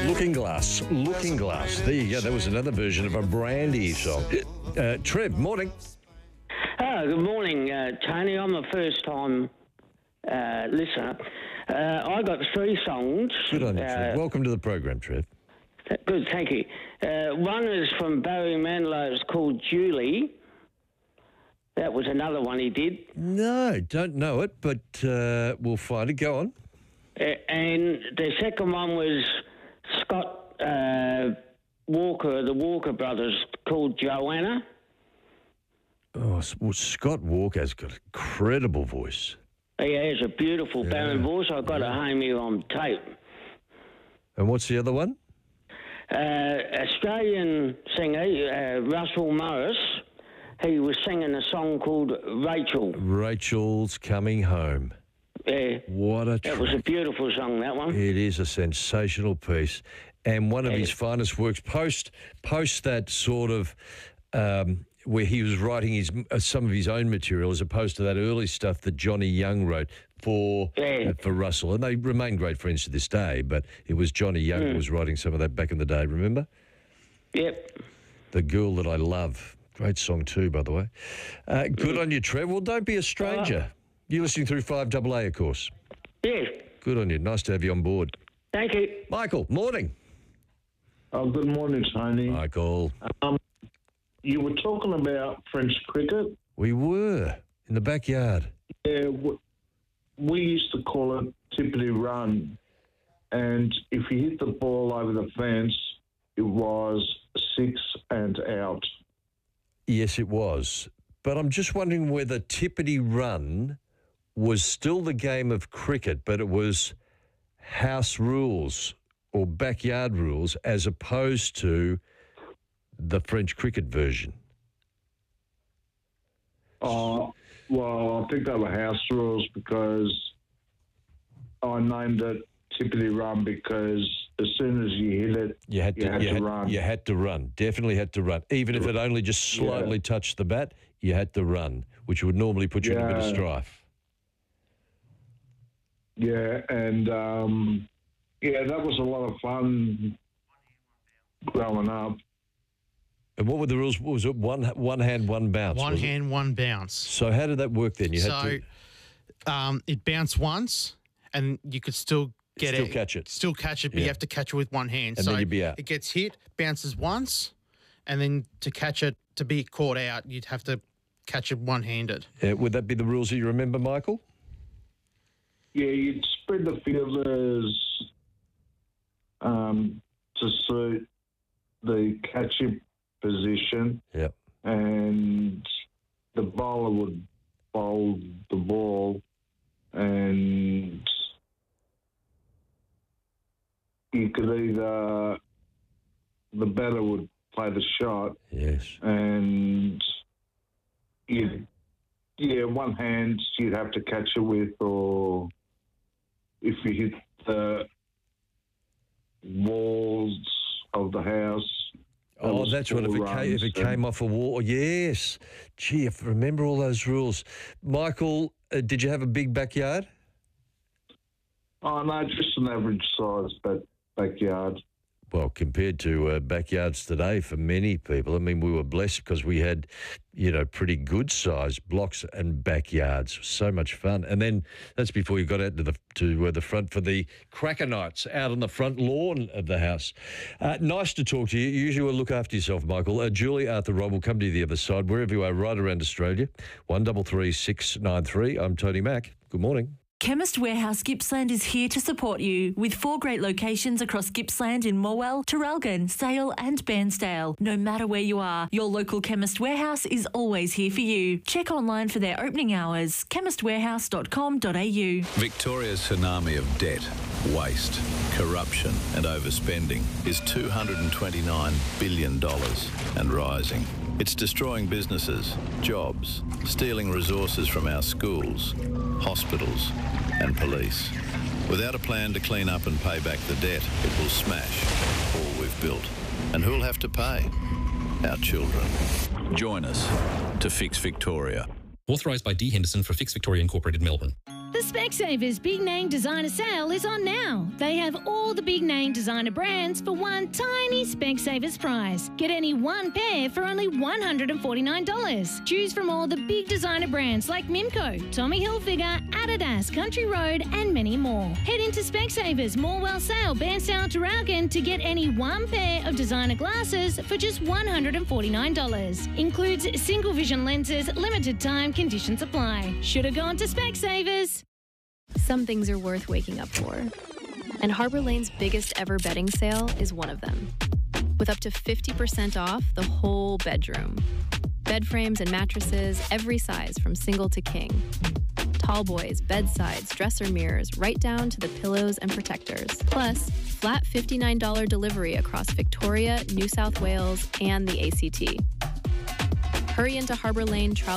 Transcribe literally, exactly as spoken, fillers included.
Looking Glass, Looking Glass. There you go. That was another version of a Brandy song. Uh, Trev, morning. Oh, good morning, uh, Tony. I'm a first-time uh, listener. Uh, I got three songs. Good on you, Trev. Uh, Welcome to the program, Trev. Good, thank you. Uh, one is from Barry Manilow. It's called Julie. That was another one he did. No, don't know it, but uh, we'll find it. Go on. Uh, and the second one was Scott uh, Walker, the Walker brothers, called Joanna. Oh, well, Scott Walker's got a credible voice. He has a beautiful Yeah. barren voice. I've got it home here on tape. And what's the other one? Uh, Australian singer, uh, Russell Morris, he was singing a song called Rachel. Rachel's Coming Home. Yeah, What a that was a beautiful song, that one. It is a sensational piece, and one of Yeah. his finest works. Post post that sort of um, where he was writing his uh, some of his own material, as opposed to that early stuff that Johnny Young wrote for Yeah. uh, for Russell, and they remain great friends to this day. But it was Johnny Young Mm. who was writing some of that back in the day. Remember? Yep. The Girl That I Love, great song too, by the way. Uh, good on you, Trev. Well, don't be a stranger. You're listening through five A A, of course. Yeah. Good on you. Nice to have you on board. Thank you. Michael, morning. Oh, good morning, Tony. Michael. Um, you were talking about French cricket. We were in the backyard. Yeah, w- we used to call it tippity run, and if you hit the ball over the fence, it was six and out. Yes, it was. But I'm just wondering whether tippity run was still the game of cricket, but it was house rules or backyard rules as opposed to the French cricket version. Uh, well, I think they were house rules because I named it tippity run because as soon as you hit it, You had to, you had you to had, run. You had to run. Definitely had to run. Even if it only just slightly Yeah. touched the bat, you had to run, which would normally put you in a bit of Yeah. strife. Yeah, and um, yeah, that was a lot of fun growing up. And what were the rules? What was it? One one hand, one bounce. One was it? hand, one bounce. So how did that work then? You had So to um, it bounced once, and you could still get Still it. catch it. Still catch it, but Yeah. you have to catch it with one hand. And so then you'd be out. It gets hit, bounces once, and then to catch it, to be caught out, you'd have to catch it one-handed. Uh, would that be the rules that you remember, Michael? Yeah, you'd spread the fielders um, to suit the catching position, Yep. and the bowler would bowl the ball, and you could either the batter would play the shot, Yes. and you, yeah, one hand you'd have to catch it with, or if you hit the walls of the house. that Oh, was that's right. If four it, came, if runs, it and- came off a wall, yes. Gee, if remember all those rules. Michael, uh, did you have a big backyard? Oh no, just an average size back, backyard. Well, compared to uh, backyards today for many people, I mean, we were blessed because we had, you know, pretty good sized blocks and backyards. So much fun. And then that's before you got out to the to uh, the front for the cracker nights out on the front lawn of the house. Uh, nice to talk to you. You usually will look after yourself, Michael. Uh, Julie, Arthur, Rob will come to you the other side, wherever you are, right around Australia. one double three six nine three. I'm Tony Mack. Good morning. Chemist Warehouse Gippsland is here to support you with four great locations across Gippsland in Morwell, Traralgon, Sale and Bairnsdale. No matter where you are, your local Chemist Warehouse is always here for you. Check online for their opening hours, chemist warehouse dot com dot a u. Victoria's tsunami of debt, waste, corruption and overspending is two hundred twenty-nine billion dollars and rising. It's destroying businesses, jobs, stealing resources from our schools, hospitals and police. Without a plan to clean up and pay back the debt, it will smash all we've built. And who'll have to pay? Our children. Join us to Fix Victoria. Authorised by D Henderson for Fix Victoria Incorporated, Melbourne. The Specsavers Big Name Designer Sale is on now. They have all the big name designer brands for one tiny Specsavers price. Get any one pair for only one hundred forty-nine dollars. Choose from all the big designer brands like Mimco, Tommy Hilfiger, Adidas, Country Road, and many more. Head into Specsavers Morwell Sale, Bairnsdale, Traralgon to get any one pair of designer glasses for just one hundred forty-nine dollars. Includes single vision lenses, limited time, conditions apply. Should have gone to Specsavers. Some things are worth waking up for. And Harbour Lane's biggest ever bedding sale is one of them. With up to fifty percent off the whole bedroom. Bed frames and mattresses, every size from single to king. Tall boys, bedsides, dresser mirrors, right down to the pillows and protectors. Plus, flat fifty-nine dollars delivery across Victoria, New South Wales, and the A C T. Hurry into Harbour Lane, Traralgon